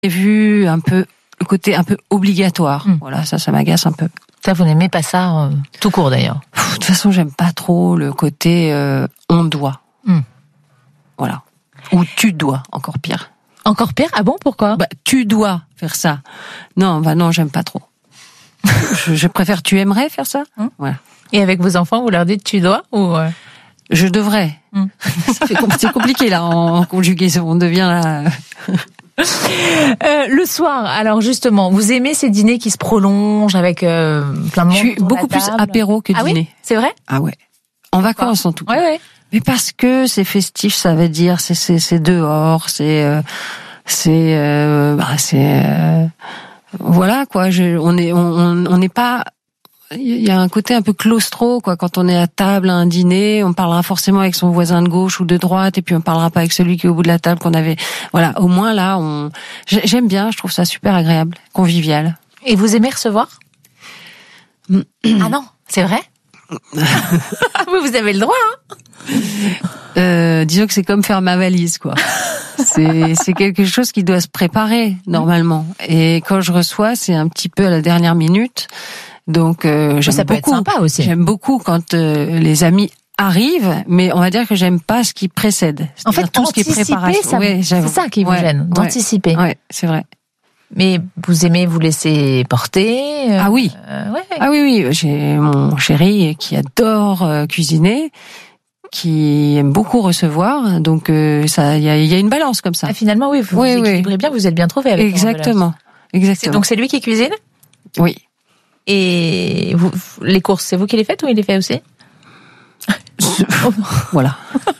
vu un peu le côté un peu obligatoire. Voilà, ça m'agace un peu. Ça, vous n'aimez pas ça tout court d'ailleurs. De toute façon, j'aime pas trop le côté on doit. Voilà. Ou tu dois, encore pire. Encore pire? Ah bon, pourquoi? Tu dois faire ça. Non, j'aime pas trop. je préfère tu aimerais faire ça. Voilà. Et avec vos enfants, vous leur dites tu dois ou Je devrais. C'est compliqué là en conjugaison. On devient là. Le soir, alors justement, vous aimez ces dîners qui se prolongent avec plein de monde? Je suis beaucoup plus apéro que dîner. Oui, c'est vrai? Ah ouais. En vacances en tout cas. Ouais. Mais parce que c'est festif, ça veut dire c'est dehors, voilà quoi. On n'est pas. Il y a un côté un peu claustro quoi. Quand on est à table à un dîner, on parlera forcément avec son voisin de gauche ou de droite, et puis on parlera pas avec celui qui est au bout de la table qu'on avait. Voilà. Au moins là, j'aime bien. Je trouve ça super agréable, convivial. Et vous aimez recevoir? Ah non, c'est vrai? Vous avez le droit, disons que c'est comme faire ma valise, quoi. C'est quelque chose qui doit se préparer, normalement. Et quand je reçois, c'est un petit peu à la dernière minute. Donc, j'aime ça peut beaucoup. Être sympa aussi. J'aime beaucoup quand les amis arrivent, mais on va dire que j'aime pas ce qui précède. En fait, tout ce qui est préparation. C'est ça qui vous gêne, d'anticiper. Ouais, c'est vrai. Mais vous aimez vous laisser porter? Ah oui. Ah oui. J'ai mon chéri qui adore cuisiner, qui aime beaucoup recevoir. Donc ça, il y a une balance comme ça. Ah, finalement, oui, vous équilibrez bien. Vous êtes bien trouvé avec. Exactement. Donc c'est lui qui cuisine? Oui. Et vous, les courses, c'est vous qui les faites ou il les fait aussi? Voilà.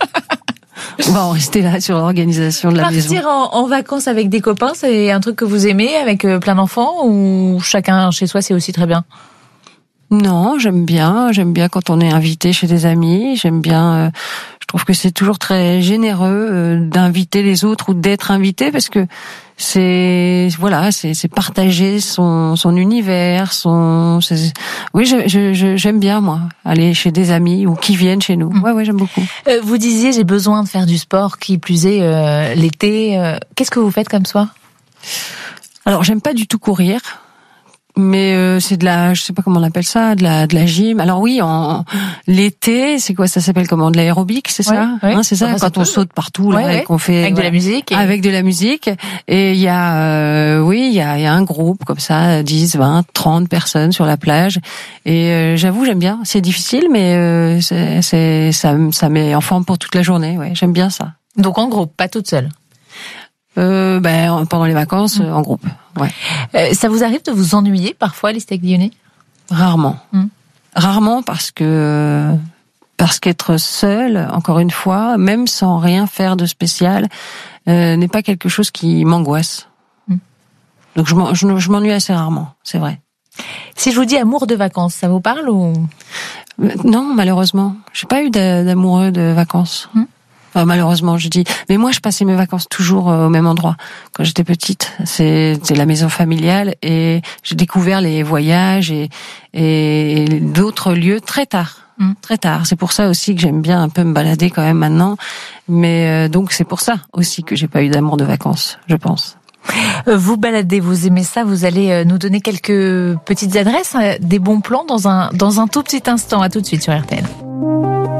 On va en rester là sur l'organisation de la maison. Partir en vacances avec des copains, c'est un truc que vous aimez avec plein d'enfants, ou chacun chez soi, c'est aussi très bien? Non, j'aime bien quand on est invité chez des amis. J'aime bien. Je trouve que c'est toujours très généreux d'inviter les autres ou d'être invité, parce que c'est partager son univers, oui, j'aime bien moi aller chez des amis ou qui viennent chez nous. Ouais, j'aime beaucoup. Vous disiez j'ai besoin de faire du sport, qui plus est l'été. Qu'est-ce que vous faites comme ça? Alors j'aime pas du tout courir. Mais c'est je sais pas comment on appelle ça, de la gym. Alors oui, l'été, c'est quoi, ça s'appelle comment, de l'aérobic, c'est ça? C'est ça, quand on saute partout là, et qu'on fait avec de la musique. Avec de la musique. Et il y a il y a un groupe comme ça, 10, 20, 30 personnes sur la plage. Et j'avoue, j'aime bien. C'est difficile, mais ça met en forme pour toute la journée. Ouais, j'aime bien ça. Donc en groupe, pas toute seule. Pendant les vacances, en groupe. Ouais. Ça vous arrive de vous ennuyer parfois, les steaks lyonnais? Rarement. Rarement, parce qu'être seul, encore une fois, même sans rien faire de spécial, n'est pas quelque chose qui m'angoisse. Donc je m'ennuie assez rarement, c'est vrai. Si je vous dis amour de vacances, ça vous parle ou? Non, malheureusement. J'ai pas eu d'amoureux de vacances. Enfin, malheureusement, je dis. Mais moi, je passais mes vacances toujours au même endroit. Quand j'étais petite, c'était la maison familiale, et j'ai découvert les voyages et d'autres lieux très tard. Très tard. C'est pour ça aussi que j'aime bien un peu me balader quand même maintenant. Mais donc c'est pour ça aussi que j'ai pas eu d'amour de vacances, je pense. Vous baladez, vous aimez ça, vous allez nous donner quelques petites adresses, des bons plans dans un tout petit instant. À tout de suite sur RTL.